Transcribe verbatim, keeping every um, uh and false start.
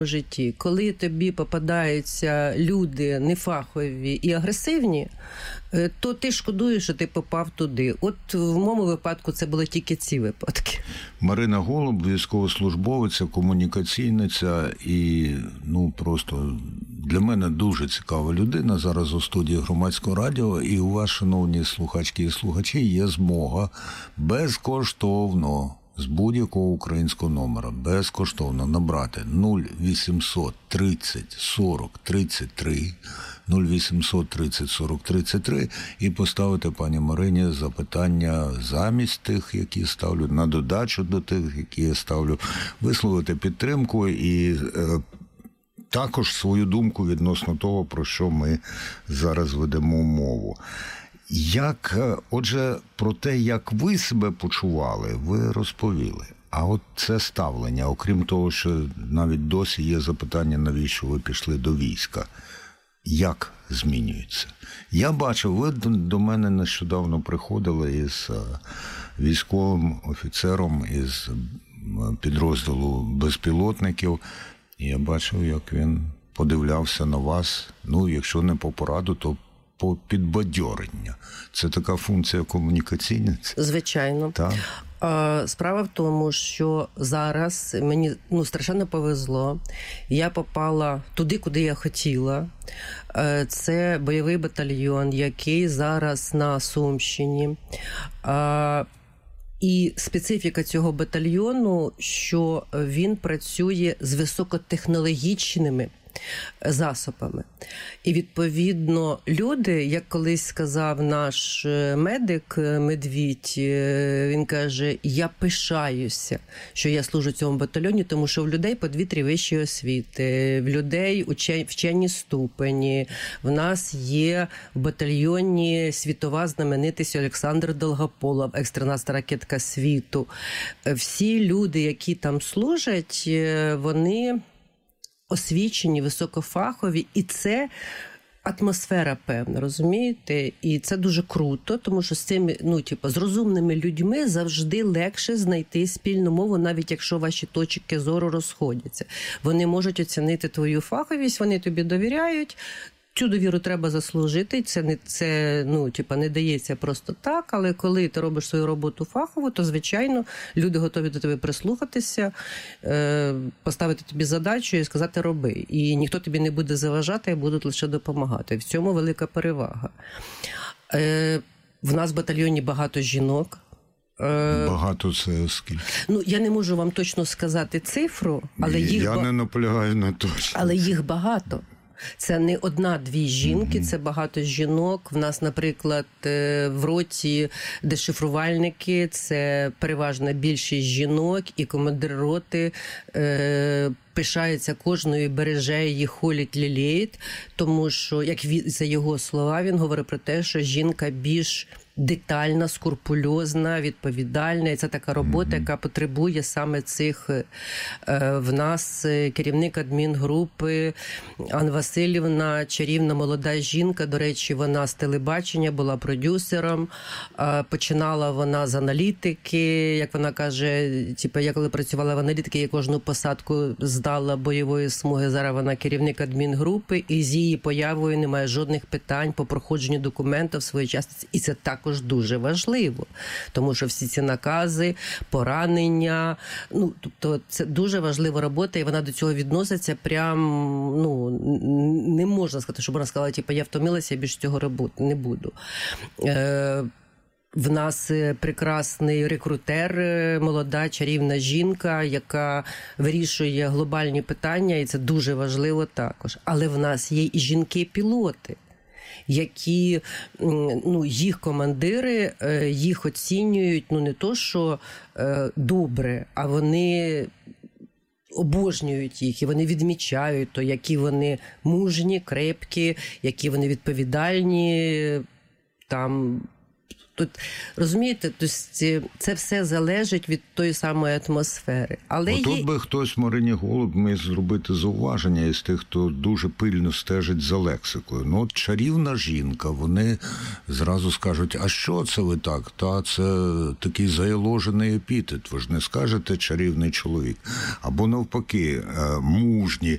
житті, коли тобі попадаються люди нефахові і агресивні, то ти шкодуєш, що ти попав туди. От в моєму випадку це були тільки ці випадки. Марина Голуб, військовослужбовиця, комунікаційниця і, ну, просто для мене дуже цікава людина. Зараз у студії Громадського радіо, і у вас, шановні слухачки і слухачі, є змога безкоштовно з будь-якого українського номера безкоштовно набрати нуль вісімсот тридцять сорок тридцять три, нуль вісімсот тридцять сорок тридцять три і поставити пані Марині запитання замість тих, які ставлю, на додачу до тих, які я ставлю, висловити підтримку і е, також свою думку відносно того, про що ми зараз ведемо мову. Як, отже, про те, як ви себе почували, ви розповіли. А от це ставлення, окрім того, що навіть досі є запитання, навіщо ви пішли до війська, як змінюється? Я бачив, ви до мене нещодавно приходили із військовим офіцером із підрозділу безпілотників, і я бачив, як він подивлявся на вас, ну, якщо не по пораду, то по підбадьорення. Це така функція комунікаційна? Звичайно. Так. Справа в тому, що зараз мені, ну, страшенно повезло. Я попала туди, куди я хотіла. Це бойовий батальйон, який зараз на Сумщині. І специфіка цього батальйону, що він працює з високотехнологічними засобами. І, відповідно, люди, як колись сказав наш медик Медвідь, він каже, я пишаюся, що я служу в цьому батальйоні, тому що в людей по дві-три вищі освіти, в людей вчені ступені, в нас є в батальйоні світова знаменитість Олександр Долгополов, екстренадцята ракетка світу. Всі люди, які там служать, вони освічені, високофахові, і це атмосфера певна, розумієте? І це дуже круто, тому що з цими, ну, типу, з розумними людьми завжди легше знайти спільну мову, навіть якщо ваші точки зору розходяться. Вони можуть оцінити твою фаховість, вони тобі довіряють. Цю довіру треба заслужити, це не це, ну, типа, не дається просто так, але коли ти робиш свою роботу фахово, то, звичайно, люди готові до тебе прислухатися, е, поставити тобі задачу і сказати «роби». І ніхто тобі не буде заважати, а будуть лише допомагати. В цьому велика перевага. Е, в нас в батальйоні багато жінок. Багато це скільки? Ну, я не можу вам точно сказати цифру, але їх... Я не наполягаю на точно. Але їх багато. Це не одна-дві жінки, mm-hmm. це багато жінок. В нас, наприклад, в роті дешифрувальники, це переважна більшість жінок, і командир роти е, пишається кожною, береже її, холить, лілеїть, тому що, як він, за його слова, він говорить про те, що жінка більш детальна, скрупульозна, відповідальна. І це така робота, яка потребує саме цих... В нас керівник адмінгрупи Анна Васильівна, чарівна молода жінка. До речі, вона з телебачення, була продюсером. Починала вона з аналітики. Як вона каже, типу, я коли працювала в аналітиці, я кожну посадку здала бойової смуги. Зараз вона керівник адмінгрупи. І з її появою немає жодних питань по проходженню документів своєчасності. І це також дуже важливо, тому що всі ці накази, поранення, ну, тобто це дуже важлива робота, і вона до цього відноситься прям, ну, не можна сказати, щоб вона сказала, типу, я втомилася, я більше цього робити не буду. Е, в нас прекрасний рекрутер, молода, чарівна жінка, яка вирішує глобальні питання, і це дуже важливо також. Але в нас є і жінки-пілоти, які, ну, їх командири, їх оцінюють, ну, не то, що е, добре, а вони обожнюють їх, і вони відмічають то, які вони мужні, крепкі, які вони відповідальні, там... Тут, розумієте, це все залежить від тої самої атмосфери. Але Отут є... би хтось Марині Голуб міг зробити зауваження із тих, хто дуже пильно стежить за лексикою. Ну, от чарівна жінка, вони зразу скажуть, а що це ви так? Та це такий заяложений епітет, ви ж не скажете чарівний чоловік. Або навпаки, мужні.